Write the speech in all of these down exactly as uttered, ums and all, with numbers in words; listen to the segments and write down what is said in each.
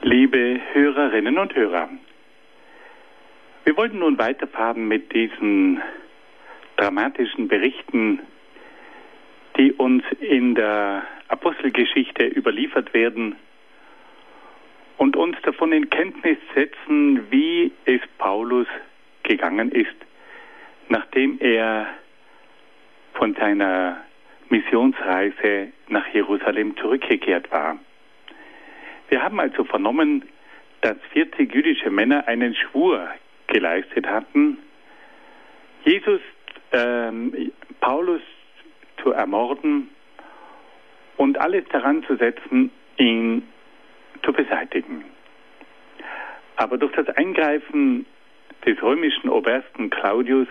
Liebe Hörerinnen und Hörer, wir wollten nun weiterfahren mit diesen dramatischen Berichten, die uns in der Apostelgeschichte überliefert werden und uns davon in Kenntnis setzen, wie es Paulus gegangen ist, nachdem er von seiner Missionsreise nach Jerusalem zurückgekehrt war. Wir haben also vernommen, dass vierzig jüdische Männer einen Schwur geleistet hatten, Jesus, ähm, Paulus zu ermorden und alles daran zu setzen, ihn zu beseitigen. Aber durch das Eingreifen des römischen Obersten Claudius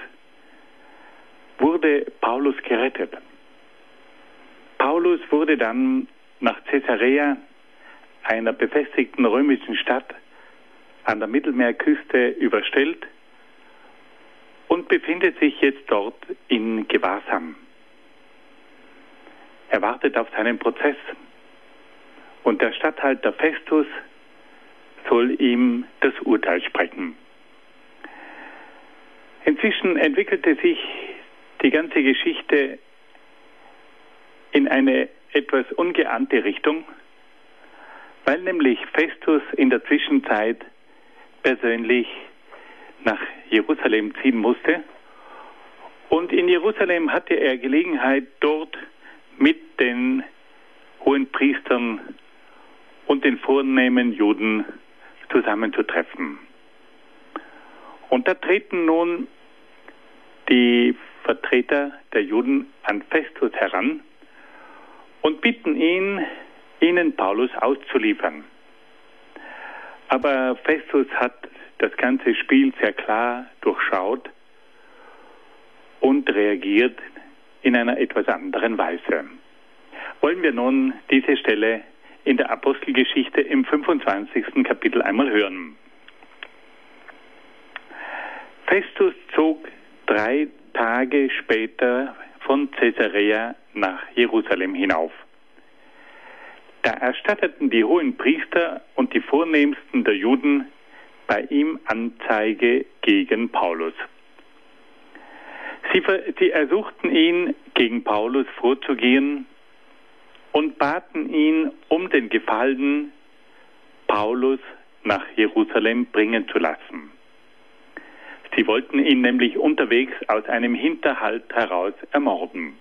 wurde Paulus gerettet. Paulus wurde dann nach Caesarea, einer befestigten römischen Stadt an der Mittelmeerküste, überstellt und befindet sich jetzt dort in Gewahrsam. Er wartet auf seinen Prozess und der Statthalter Festus soll ihm das Urteil sprechen. Inzwischen entwickelte sich die ganze Geschichte in eine etwas ungeahnte Richtung, weil nämlich Festus in der Zwischenzeit persönlich nach Jerusalem ziehen musste. Und in Jerusalem hatte er Gelegenheit, dort mit den Hohenpriestern und den vornehmen Juden zusammenzutreffen. Und da treten nun die Vertreter der Juden an Festus heran und bitten ihn, ihnen Paulus auszuliefern. Aber Festus hat das ganze Spiel sehr klar durchschaut und reagiert in einer etwas anderen Weise. Wollen wir nun diese Stelle in der Apostelgeschichte im fünfundzwanzigsten Kapitel einmal hören. Festus zog drei Tage später von Caesarea nach Jerusalem hinauf. Da erstatteten die hohen Priester und die vornehmsten der Juden bei ihm Anzeige gegen Paulus. Sie, sie ersuchten ihn, gegen Paulus vorzugehen und baten ihn um den Gefallen, Paulus nach Jerusalem bringen zu lassen. Sie wollten ihn nämlich unterwegs aus einem Hinterhalt heraus ermorden.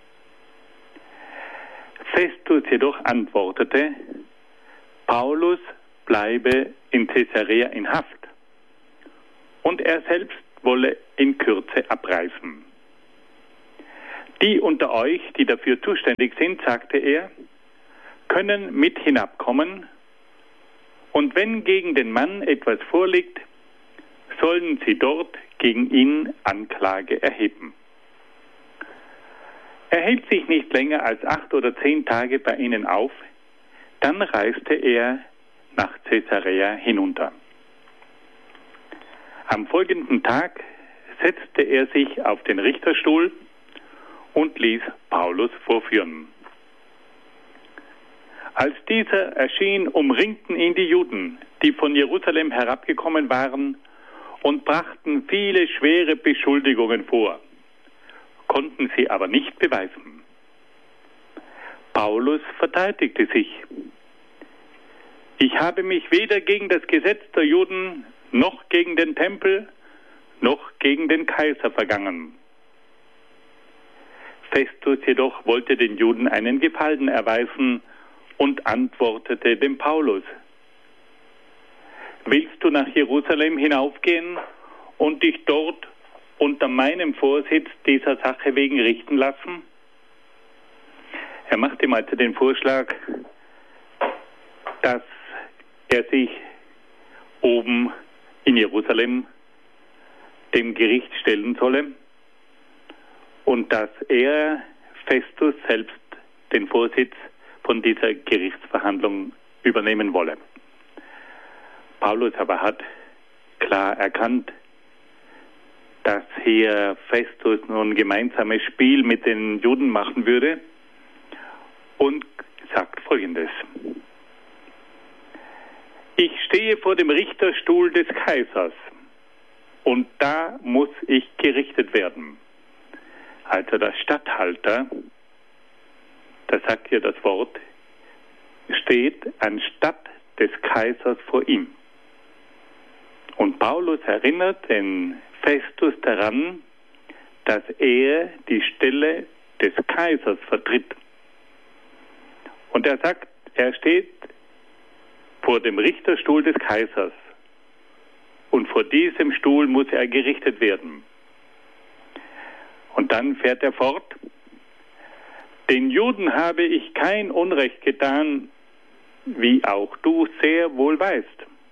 Festus jedoch antwortete, Paulus bleibe in Caesarea in Haft und er selbst wolle in Kürze abreisen. Die unter euch, die dafür zuständig sind, sagte er, können mit hinabkommen und wenn gegen den Mann etwas vorliegt, sollen sie dort gegen ihn Anklage erheben. Er hielt sich nicht länger als acht oder zehn Tage bei ihnen auf, dann reiste er nach Caesarea hinunter. Am folgenden Tag setzte er sich auf den Richterstuhl und ließ Paulus vorführen. Als dieser erschien, umringten ihn die Juden, die von Jerusalem herabgekommen waren, und brachten viele schwere Beschuldigungen vor, konnten sie aber nicht beweisen. Paulus verteidigte sich. Ich habe mich weder gegen das Gesetz der Juden, noch gegen den Tempel, noch gegen den Kaiser vergangen. Festus jedoch wollte den Juden einen Gefallen erweisen und antwortete dem Paulus, willst du nach Jerusalem hinaufgehen und dich dort unter meinem Vorsitz dieser Sache wegen richten lassen? Er machte ihm also den Vorschlag, dass er sich oben in Jerusalem dem Gericht stellen solle und dass er, Festus, selbst den Vorsitz von dieser Gerichtsverhandlung übernehmen wolle. Paulus aber hat klar erkannt, dass hier Festus nun gemeinsames Spiel mit den Juden machen würde und sagt Folgendes. ich stehe vor dem Richterstuhl des Kaisers und da muss ich gerichtet werden. Also der Statthalter, da sagt hier das Wort, steht anstatt des Kaisers vor ihm. Und Paulus erinnert den Festus daran, dass er die Stelle des Kaisers vertritt. Und er sagt, er steht vor dem Richterstuhl des Kaisers. Und vor diesem Stuhl muss er gerichtet werden. Und dann fährt er fort. Den Juden habe ich kein Unrecht getan, wie auch du sehr wohl weißt.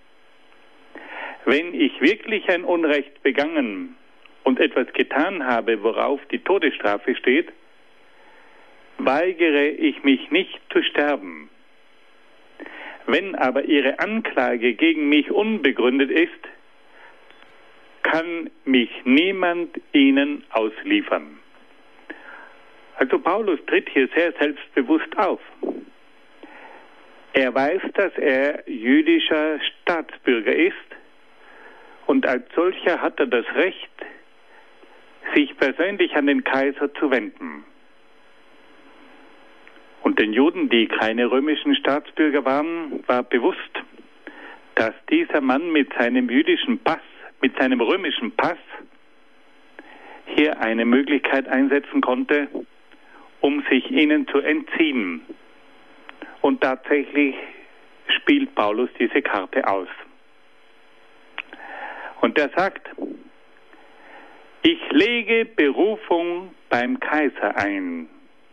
Wenn ich wirklich ein Unrecht begangen und etwas getan habe, worauf die Todesstrafe steht, weigere ich mich nicht zu sterben. Wenn aber ihre Anklage gegen mich unbegründet ist, kann mich niemand ihnen ausliefern. Also Paulus tritt hier sehr selbstbewusst auf. Er weiß, dass er jüdischer Staatsbürger ist und als solcher hat er das Recht, sich persönlich an den Kaiser zu wenden. Und den Juden, die keine römischen Staatsbürger waren, war bewusst, dass dieser Mann mit seinem jüdischen Pass, mit seinem römischen Pass, hier eine Möglichkeit einsetzen konnte, um sich ihnen zu entziehen. Und tatsächlich spielt Paulus diese Karte aus. Und er sagt, ich lege Berufung beim Kaiser ein.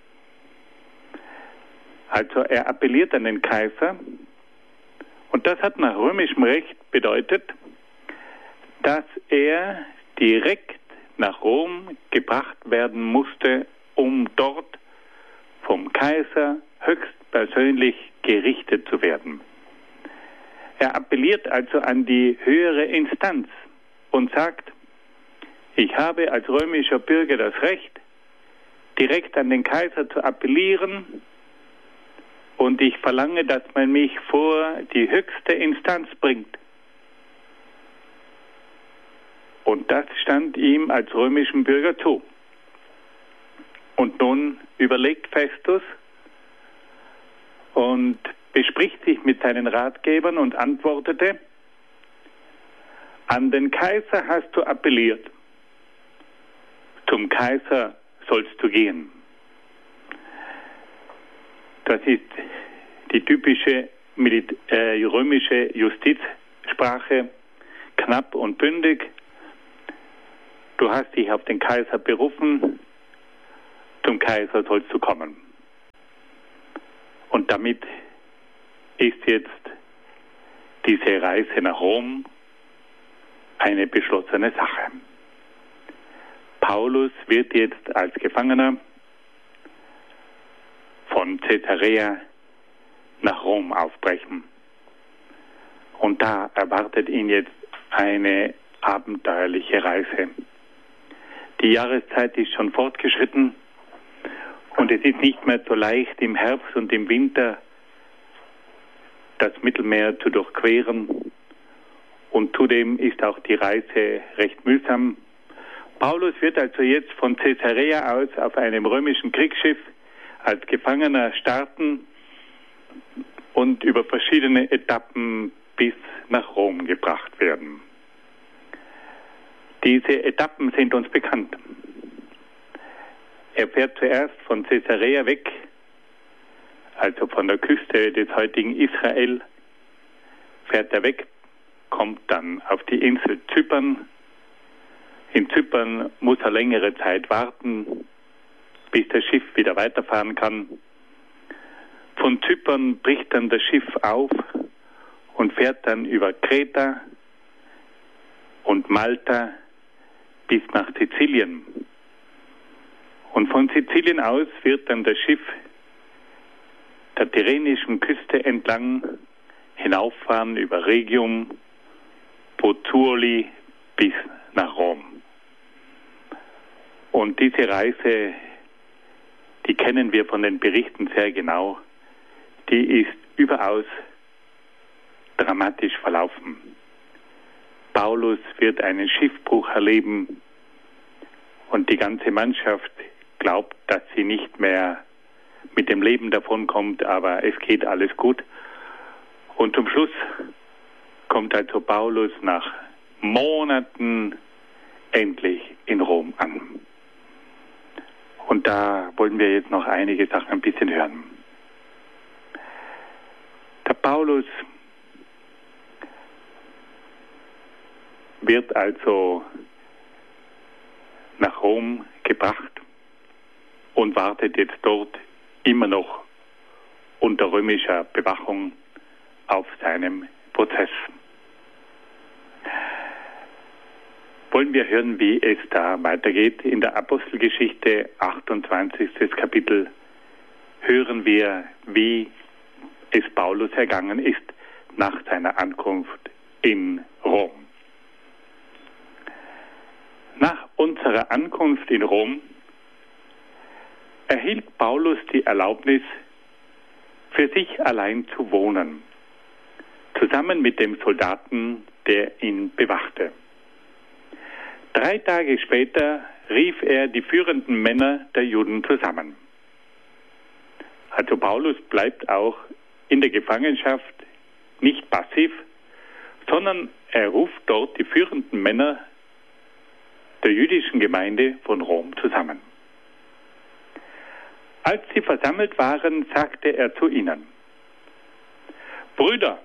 Also er appelliert an den Kaiser. Und das hat nach römischem Recht bedeutet, dass er direkt nach Rom gebracht werden musste, um dort vom Kaiser höchstpersönlich gerichtet zu werden. Er appelliert also an die höhere Instanz und sagt, ich habe als römischer Bürger das Recht, direkt an den Kaiser zu appellieren und ich verlange, dass man mich vor die höchste Instanz bringt. Und das stand ihm als römischem Bürger zu. Und nun überlegt Festus und bespricht sich mit seinen Ratgebern und antwortete, an den Kaiser hast du appelliert, zum Kaiser sollst du gehen. Das ist die typische Milit- äh, römische Justizsprache, knapp und bündig. Du hast dich auf den Kaiser berufen, zum Kaiser sollst du kommen. Und damit ist jetzt diese Reise nach Rom eine beschlossene Sache. Paulus wird jetzt als Gefangener von Caesarea nach Rom aufbrechen. Und da erwartet ihn jetzt eine abenteuerliche Reise. Die Jahreszeit ist schon fortgeschritten und es ist nicht mehr so leicht, im Herbst und im Winter das Mittelmeer zu durchqueren. Und zudem ist auch die Reise recht mühsam. Paulus wird also jetzt von Caesarea aus auf einem römischen Kriegsschiff als Gefangener starten und über verschiedene Etappen bis nach Rom gebracht werden. Diese Etappen sind uns bekannt. Er fährt zuerst von Caesarea weg, also von der Küste des heutigen Israel, fährt er weg, kommt dann auf die Insel Zypern. In Zypern muss er längere Zeit warten, bis das Schiff wieder weiterfahren kann. Von Zypern bricht dann das Schiff auf und fährt dann über Kreta und Malta bis nach Sizilien. Und von Sizilien aus wird dann das Schiff der Tyrrhenischen Küste entlang hinauffahren über Rhegium, Pozzuoli bis nach Rom. Und diese Reise, die kennen wir von den Berichten sehr genau, die ist überaus dramatisch verlaufen. Paulus wird einen Schiffbruch erleben und die ganze Mannschaft glaubt, dass sie nicht mehr mit dem Leben davonkommt, aber es geht alles gut. Und zum Schluss kommt also Paulus nach Monaten endlich in Rom an. Und da wollen wir jetzt noch einige Sachen ein bisschen hören. Der Paulus wird also nach Rom gebracht und wartet jetzt dort immer noch unter römischer Bewachung auf seinem Prozess. Wollen wir hören, wie es da weitergeht? In der Apostelgeschichte achtundzwanzigstes Kapitel hören wir, wie es Paulus ergangen ist nach seiner Ankunft in Rom. Nach unserer Ankunft in Rom erhielt Paulus die Erlaubnis, für sich allein zu wohnen, zusammen mit dem Soldaten, der ihn bewachte. Drei Tage später rief er die führenden Männer der Juden zusammen. Also Paulus bleibt auch in der Gefangenschaft nicht passiv, sondern er ruft dort die führenden Männer der jüdischen Gemeinde von Rom zusammen. Als sie versammelt waren, sagte er zu ihnen: Brüder,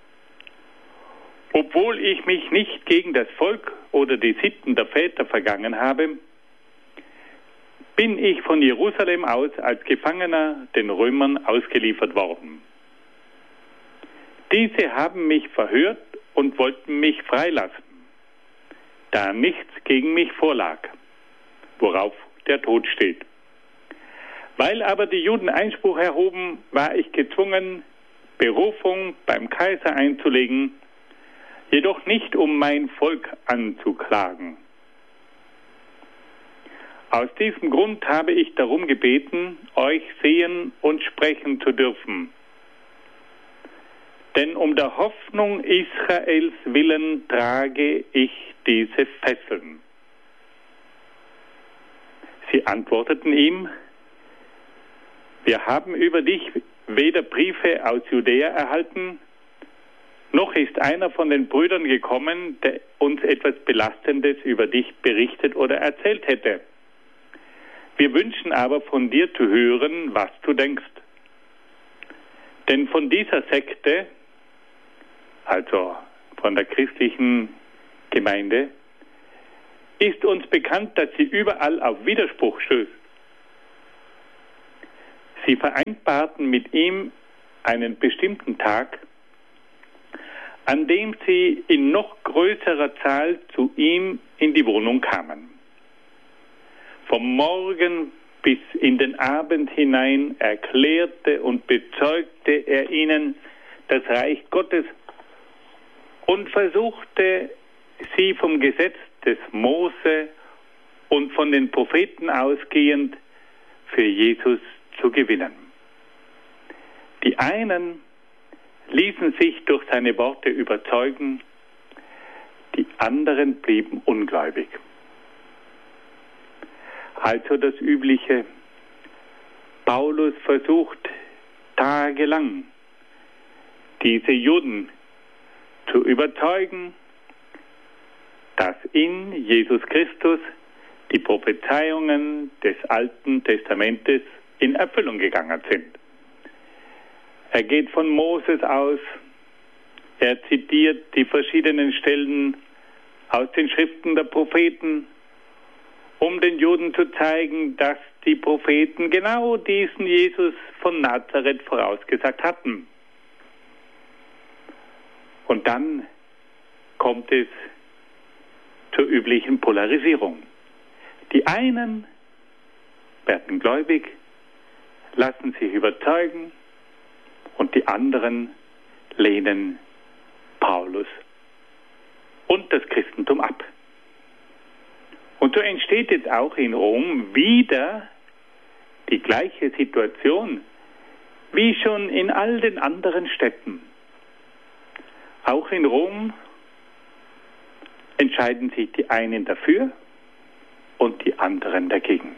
obwohl ich mich nicht gegen das Volk oder die Sitten der Väter vergangen habe, bin ich von Jerusalem aus als Gefangener den Römern ausgeliefert worden. Diese haben mich verhört und wollten mich freilassen, da nichts gegen mich vorlag, worauf der Tod steht. Weil aber die Juden Einspruch erhoben, war ich gezwungen, Berufung beim Kaiser einzulegen, jedoch nicht um mein Volk anzuklagen. Aus diesem Grund habe ich darum gebeten, euch sehen und sprechen zu dürfen. Denn um der Hoffnung Israels willen trage ich diese Fesseln. Sie antworteten ihm: Wir haben über dich weder Briefe aus Judäa erhalten, noch ist einer von den Brüdern gekommen, der uns etwas Belastendes über dich berichtet oder erzählt hätte. Wir wünschen aber von dir zu hören, was du denkst. Denn von dieser Sekte, also von der christlichen Gemeinde, ist uns bekannt, dass sie überall auf Widerspruch stößt. Sie vereinbarten mit ihm einen bestimmten Tag, an dem sie in noch größerer Zahl zu ihm in die Wohnung kamen. Vom Morgen bis in den Abend hinein erklärte und bezeugte er ihnen das Reich Gottes und versuchte, sie vom Gesetz des Mose und von den Propheten ausgehend für Jesus zu gewinnen. Die einen ließen sich durch seine Worte überzeugen, die anderen blieben ungläubig. Also das Übliche: Paulus versucht tagelang, diese Juden zu überzeugen, dass in Jesus Christus die Prophezeiungen des Alten Testamentes in Erfüllung gegangen sind. Er geht von Moses aus, er zitiert die verschiedenen Stellen aus den Schriften der Propheten, um den Juden zu zeigen, dass die Propheten genau diesen Jesus von Nazareth vorausgesagt hatten. Und dann kommt es zur üblichen Polarisierung. Die einen werden gläubig, lassen sich überzeugen, und die anderen lehnen Paulus und das Christentum ab. Und so entsteht jetzt auch in Rom wieder die gleiche Situation wie schon in all den anderen Städten. Auch in Rom entscheiden sich die einen dafür und die anderen dagegen.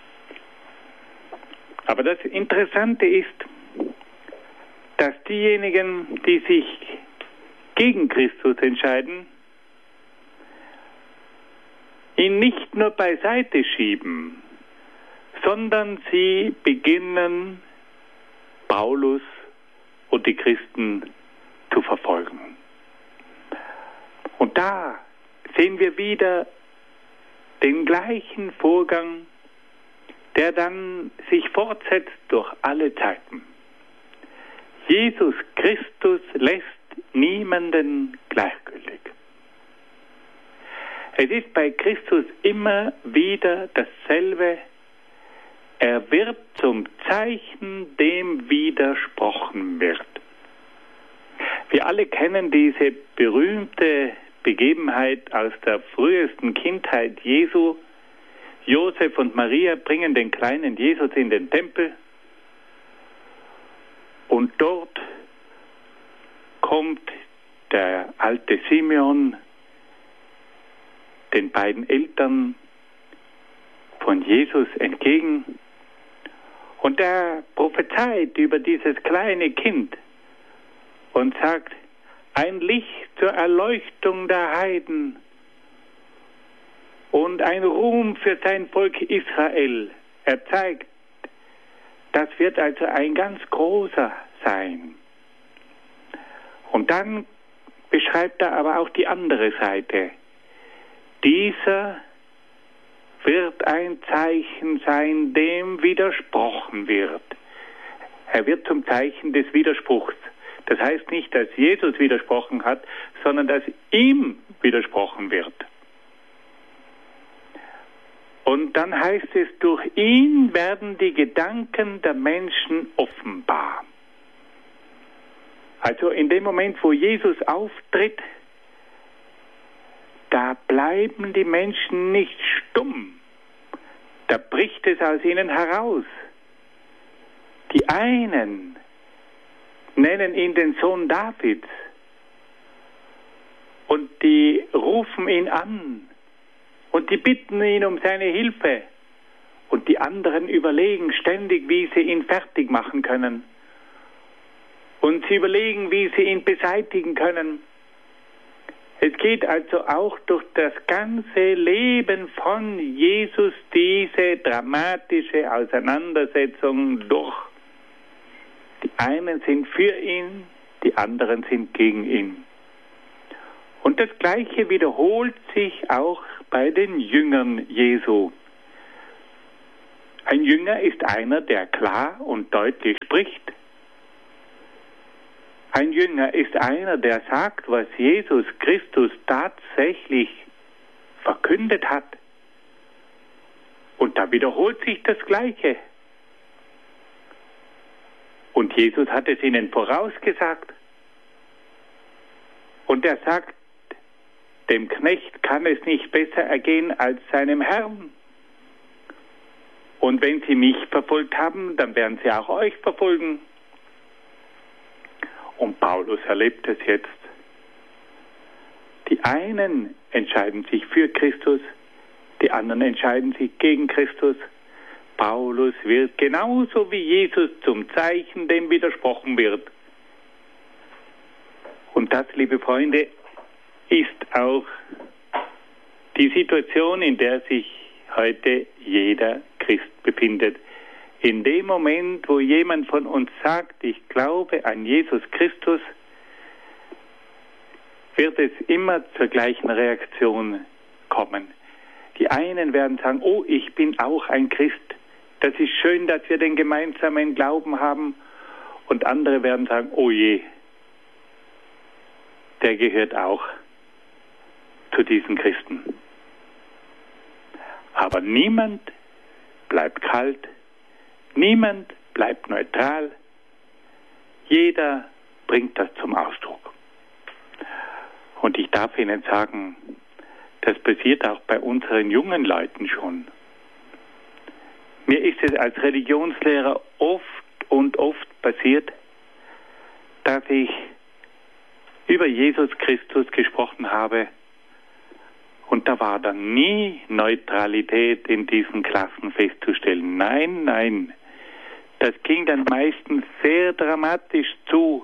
Aber das Interessante ist, dass diejenigen, die sich gegen Christus entscheiden, ihn nicht nur beiseite schieben, sondern sie beginnen, Paulus und die Christen zu verfolgen. Und da sehen wir wieder den gleichen Vorgang, der dann sich fortsetzt durch alle Zeiten. Jesus Christus lässt niemanden gleichgültig. Es ist bei Christus immer wieder dasselbe. Er wird zum Zeichen, dem widersprochen wird. Wir alle kennen diese berühmte Begebenheit aus der frühesten Kindheit Jesu. Josef und Maria bringen den kleinen Jesus in den Tempel und dort kommt der alte Simeon den beiden Eltern von Jesus entgegen und er prophezeit über dieses kleine Kind und sagt, ein Licht zur Erleuchtung der Heiden und ein Ruhm für sein Volk Israel. Er zeigt, das wird also ein ganz großer sein. Und dann beschreibt er aber auch die andere Seite. Dieser wird ein Zeichen sein, dem widersprochen wird. Er wird zum Zeichen des Widerspruchs. Das heißt nicht, dass Jesus widersprochen hat, sondern dass ihm widersprochen wird. Und dann heißt es, durch ihn werden die Gedanken der Menschen offenbar. Also in dem Moment, wo Jesus auftritt, da bleiben die Menschen nicht stumm. Da bricht es aus ihnen heraus. Die einen nennen ihn den Sohn Davids und die rufen ihn an und die bitten ihn um seine Hilfe und die anderen überlegen ständig, wie sie ihn fertig machen können und sie überlegen, wie sie ihn beseitigen können. Es geht also auch durch das ganze Leben von Jesus diese dramatische Auseinandersetzung durch. Die einen sind für ihn, die anderen sind gegen ihn. Und das Gleiche wiederholt sich auch bei den Jüngern Jesu. Ein Jünger ist einer, der klar und deutlich spricht. Ein Jünger ist einer, der sagt, was Jesus Christus tatsächlich verkündet hat. Und da wiederholt sich das Gleiche. Und Jesus hat es ihnen vorausgesagt. Und er sagt, dem Knecht kann es nicht besser ergehen als seinem Herrn. Und wenn sie mich verfolgt haben, dann werden sie auch euch verfolgen. Und Paulus erlebt es jetzt. Die einen entscheiden sich für Christus, die anderen entscheiden sich gegen Christus. Paulus wird genauso wie Jesus zum Zeichen, dem widersprochen wird. Und das, liebe Freunde, ist auch die Situation, in der sich heute jeder Christ befindet. In dem Moment, wo jemand von uns sagt, ich glaube an Jesus Christus, wird es immer zur gleichen Reaktion kommen. Die einen werden sagen, oh, ich bin auch ein Christ. Das ist schön, dass wir den gemeinsamen Glauben haben. Und andere werden sagen, oh je, der gehört auch zu diesen Christen. Aber niemand bleibt kalt, niemand bleibt neutral, jeder bringt das zum Ausdruck. Und ich darf Ihnen sagen, das passiert auch bei unseren jungen Leuten schon. Mir ist es als Religionslehrer oft und oft passiert, dass ich über Jesus Christus gesprochen habe. Und da war dann nie Neutralität in diesen Klassen festzustellen. Nein, nein. Das ging dann meistens sehr dramatisch zu.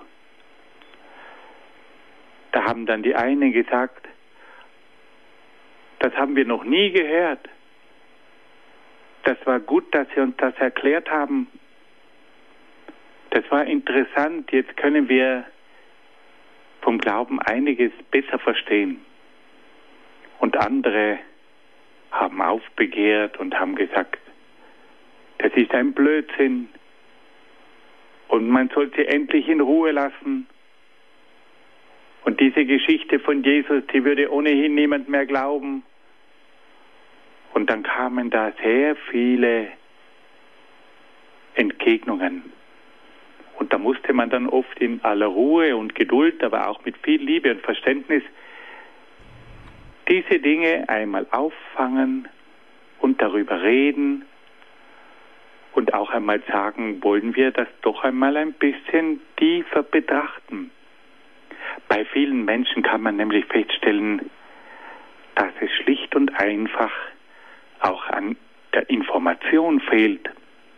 Da haben dann die einen gesagt, das haben wir noch nie gehört. Das war gut, dass Sie uns das erklärt haben. Das war interessant. Jetzt können wir vom Glauben einiges besser verstehen. Und andere haben aufbegehrt und haben gesagt, das ist ein Blödsinn und man soll sie endlich in Ruhe lassen. Und diese Geschichte von Jesus, die würde ohnehin niemand mehr glauben. Und dann kamen da sehr viele Entgegnungen. Und da musste man dann oft in aller Ruhe und Geduld, aber auch mit viel Liebe und Verständnis diese Dinge einmal auffangen und darüber reden und auch einmal sagen, wollen wir das doch einmal ein bisschen tiefer betrachten. Bei vielen Menschen kann man nämlich feststellen, dass es schlicht und einfach auch an der Information fehlt.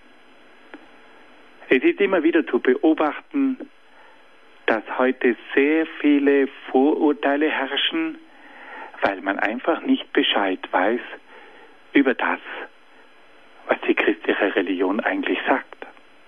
Es ist immer wieder zu beobachten, dass heute sehr viele Vorurteile herrschen, weil man einfach nicht Bescheid weiß über das, was die christliche Religion eigentlich sagt.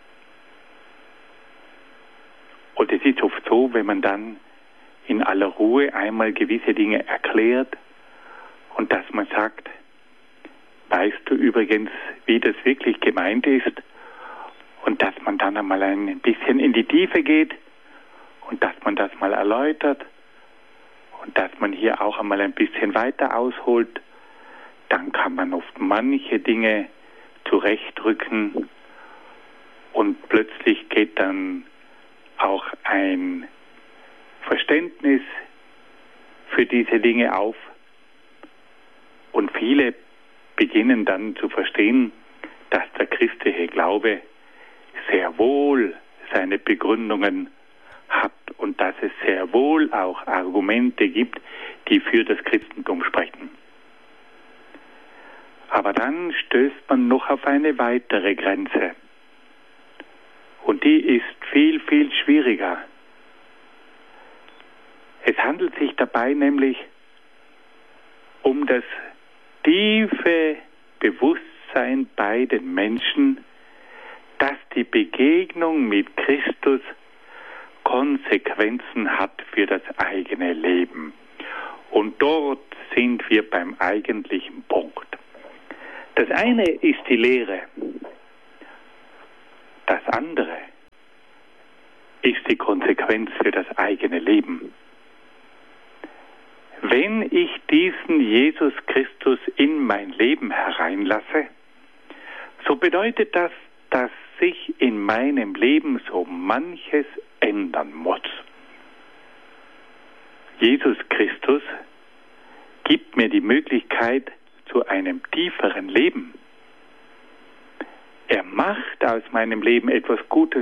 Und es ist oft so, wenn man dann in aller Ruhe einmal gewisse Dinge erklärt und dass man sagt, weißt du übrigens, wie das wirklich gemeint ist, und dass man dann einmal ein bisschen in die Tiefe geht und dass man das mal erläutert und dass man hier auch einmal ein bisschen weiter ausholt, dann kann man oft manche Dinge zurechtrücken und plötzlich geht dann auch ein Verständnis für diese Dinge auf und viele beginnen dann zu verstehen, dass der christliche Glaube sehr wohl seine Begründungen hat und dass es sehr wohl auch Argumente gibt, die für das Christentum sprechen. Aber dann stößt man noch auf eine weitere Grenze. Und die ist viel, viel schwieriger. Es handelt sich dabei nämlich um das tiefe Bewusstsein bei den Menschen, dass die Begegnung mit Christus Konsequenzen hat für das eigene Leben. Und dort sind wir beim eigentlichen Punkt. Das eine ist die Lehre. Das andere ist die Konsequenz für das eigene Leben. Wenn ich diesen Jesus Christus in mein Leben hereinlasse, so bedeutet das, dass sich in meinem Leben so manches ändern muss. Jesus Christus gibt mir die Möglichkeit zu einem tieferen Leben. Er macht aus meinem Leben etwas Gutes.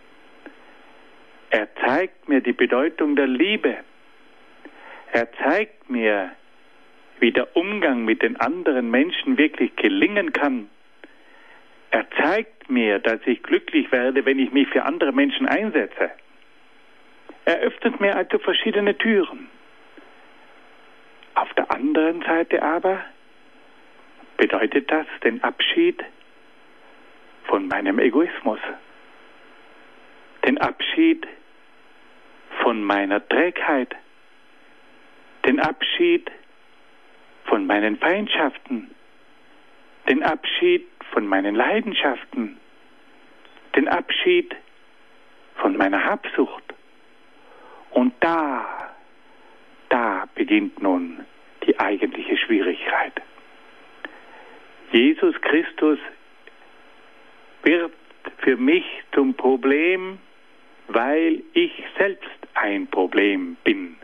Er zeigt mir die Bedeutung der Liebe. Er zeigt mir, wie der Umgang mit den anderen Menschen wirklich gelingen kann. Er zeigt mir, dass ich glücklich werde, wenn ich mich für andere Menschen einsetze. Er öffnet mir also verschiedene Türen. Auf der anderen Seite aber bedeutet das den Abschied von meinem Egoismus, den Abschied von meiner Trägheit, den Abschied von meinen Feindschaften, den Abschied von meinen Leidenschaften, den Abschied von meiner Habsucht. Und da, da beginnt nun die eigentliche Schwierigkeit. Jesus Christus wird für mich zum Problem, weil ich selbst ein Problem bin.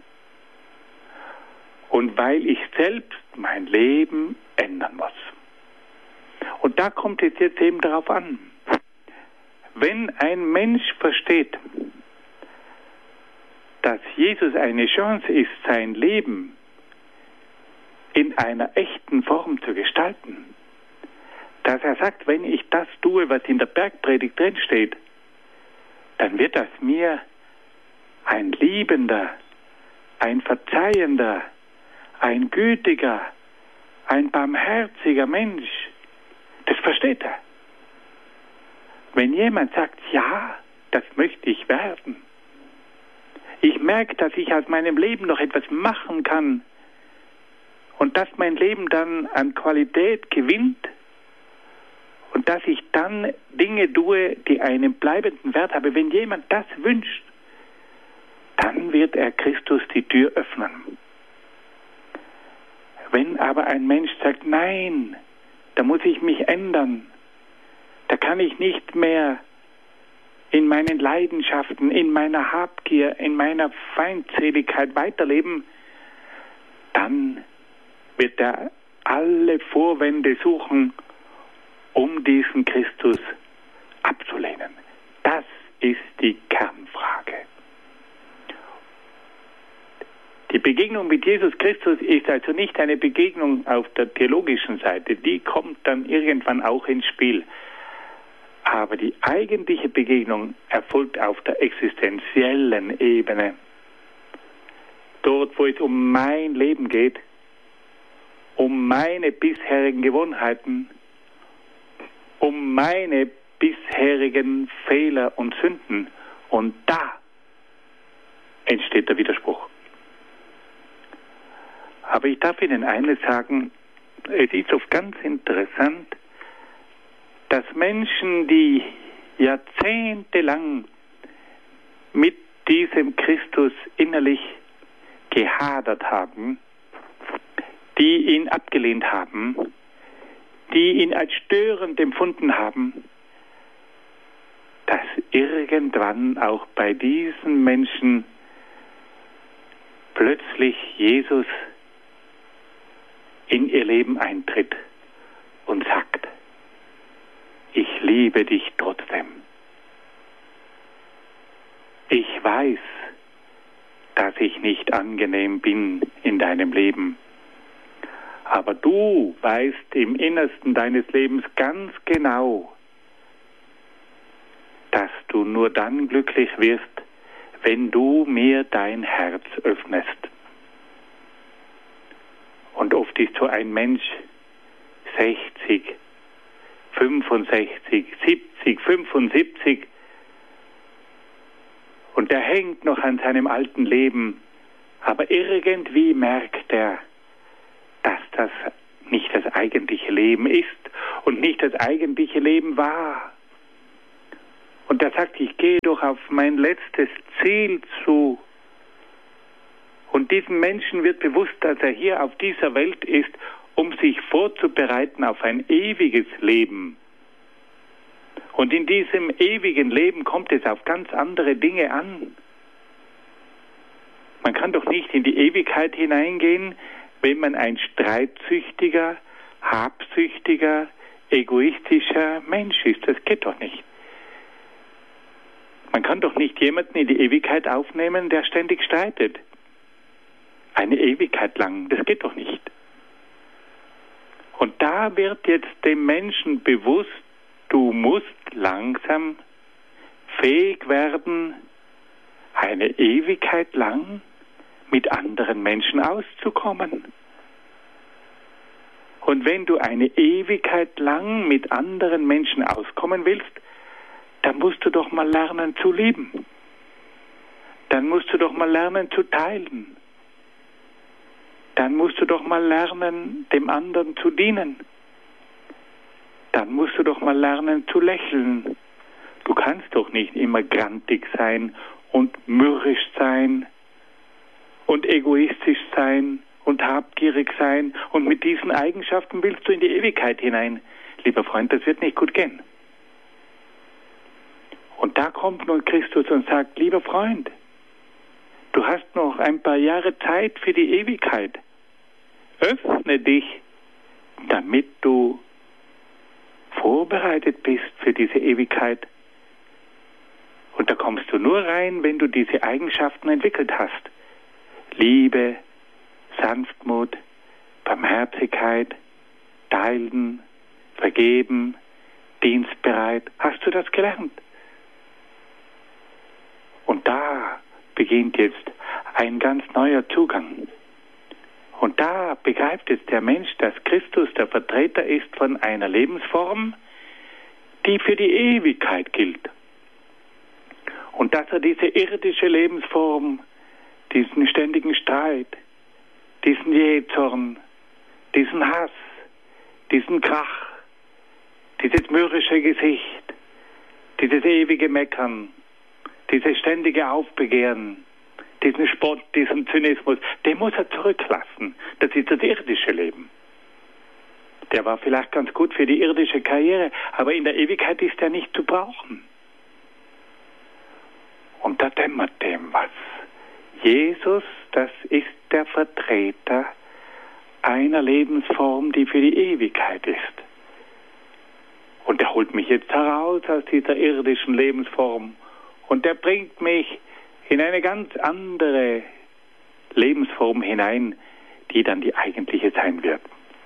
Und weil ich selbst mein Leben ändern muss. Und da kommt es jetzt eben darauf an. Wenn ein Mensch versteht, dass Jesus eine Chance ist, sein Leben in einer echten Form zu gestalten. Dass er sagt, wenn ich das tue, was in der Bergpredigt drinsteht, dann wird das mir ein liebender, ein verzeihender, ein gütiger, ein barmherziger Mensch. Das versteht er. Wenn jemand sagt, ja, das möchte ich werden. Ich merke, dass ich aus meinem Leben noch etwas machen kann und dass mein Leben dann an Qualität gewinnt und dass ich dann Dinge tue, die einen bleibenden Wert haben. Wenn jemand das wünscht, dann wird er Christus die Tür öffnen. Wenn aber ein Mensch sagt, nein, da muss ich mich ändern, da kann ich nicht mehr in meinen Leidenschaften, in meiner Habgier, in meiner Feindseligkeit weiterleben, dann wird er alle Vorwände suchen, um diesen Christus abzulehnen. Das ist die Kernfrage. Die Begegnung mit Jesus Christus ist also nicht eine Begegnung auf der theologischen Seite, die kommt dann irgendwann auch ins Spiel. Aber die eigentliche Begegnung erfolgt auf der existenziellen Ebene. Dort, wo es um mein Leben geht, um meine bisherigen Gewohnheiten, um meine bisherigen Fehler und Sünden. Und da entsteht der Widerspruch. Aber ich darf Ihnen eines sagen, es ist oft ganz interessant, dass Menschen, die jahrzehntelang mit diesem Christus innerlich gehadert haben, die ihn abgelehnt haben, die ihn als störend empfunden haben, dass irgendwann auch bei diesen Menschen plötzlich Jesus in ihr Leben eintritt und sagt, ich liebe dich trotzdem. Ich weiß, dass ich nicht angenehm bin in deinem Leben. Aber du weißt im Innersten deines Lebens ganz genau, dass du nur dann glücklich wirst, wenn du mir dein Herz öffnest. Und oft ist so ein Mensch sechzig, fünfundsechzig, siebzig, fünfundsiebzig und er hängt noch an seinem alten Leben, aber irgendwie merkt er, dass das nicht das eigentliche Leben ist und nicht das eigentliche Leben war. Und er sagt, ich gehe doch auf mein letztes Ziel zu. Und diesem Menschen wird bewusst, dass er hier auf dieser Welt ist, um sich vorzubereiten auf ein ewiges Leben. Und in diesem ewigen Leben kommt es auf ganz andere Dinge an. Man kann doch nicht in die Ewigkeit hineingehen, wenn man ein streitsüchtiger, habsüchtiger, egoistischer Mensch ist. Das geht doch nicht. Man kann doch nicht jemanden in die Ewigkeit aufnehmen, der ständig streitet. Eine Ewigkeit lang, das geht doch nicht. Und da wird jetzt dem Menschen bewusst, du musst langsam fähig werden, eine Ewigkeit lang mit anderen Menschen auszukommen. Und wenn du eine Ewigkeit lang mit anderen Menschen auskommen willst, dann musst du doch mal lernen zu lieben. Dann musst du doch mal lernen zu teilen. Dann musst du doch mal lernen, dem anderen zu dienen. Dann musst du doch mal lernen zu lächeln. Du kannst doch nicht immer grantig sein und mürrisch sein und egoistisch sein und habgierig sein und mit diesen Eigenschaften willst du in die Ewigkeit hinein. Lieber Freund, das wird nicht gut gehen. Und da kommt nun Christus und sagt, lieber Freund, du hast noch ein paar Jahre Zeit für die Ewigkeit. Öffne dich, damit du vorbereitet bist für diese Ewigkeit. Und da kommst du nur rein, wenn du diese Eigenschaften entwickelt hast. Liebe, Sanftmut, Barmherzigkeit, Teilen, Vergeben, dienstbereit. Hast du das gelernt? Und da beginnt jetzt ein ganz neuer Zugang. Und da begreift jetzt der Mensch, dass Christus der Vertreter ist von einer Lebensform, die für die Ewigkeit gilt. Und dass er diese irdische Lebensform, diesen ständigen Streit, diesen Jähzorn, diesen Hass, diesen Krach, dieses mürrische Gesicht, dieses ewige Meckern, dieses ständige Aufbegehren, diesen Spott, diesen Zynismus, den muss er zurücklassen. Das ist das irdische Leben. Der war vielleicht ganz gut für die irdische Karriere, aber in der Ewigkeit ist er nicht zu brauchen. Und da dämmert dem was. Jesus, das ist der Vertreter einer Lebensform, die für die Ewigkeit ist. Und der holt mich jetzt heraus aus dieser irdischen Lebensform und der bringt mich in eine ganz andere Lebensform hinein, die dann die eigentliche sein wird.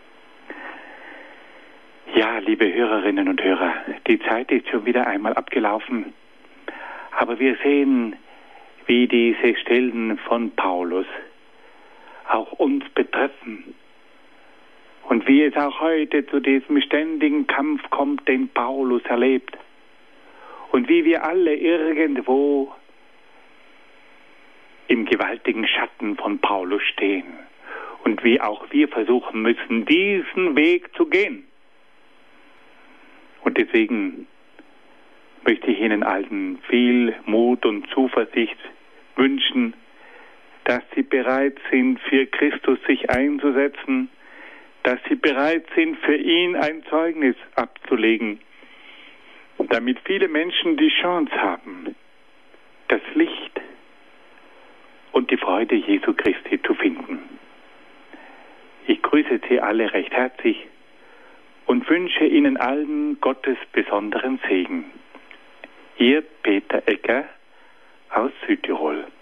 Ja, liebe Hörerinnen und Hörer, die Zeit ist schon wieder einmal abgelaufen, aber wir sehen, wie diese Stellen von Paulus auch uns betreffen und wie es auch heute zu diesem ständigen Kampf kommt, den Paulus erlebt und wie wir alle irgendwo im gewaltigen Schatten von Paulus stehen und wie auch wir versuchen müssen, diesen Weg zu gehen. Und deswegen möchte ich Ihnen allen viel Mut und Zuversicht wünschen, dass Sie bereit sind, für Christus sich einzusetzen, dass Sie bereit sind, für ihn ein Zeugnis abzulegen, damit viele Menschen die Chance haben, das Licht und die Freude Jesu Christi zu finden. Ich grüße Sie alle recht herzlich und wünsche Ihnen allen Gottes besonderen Segen. Ihr Peter Egger aus Südtirol.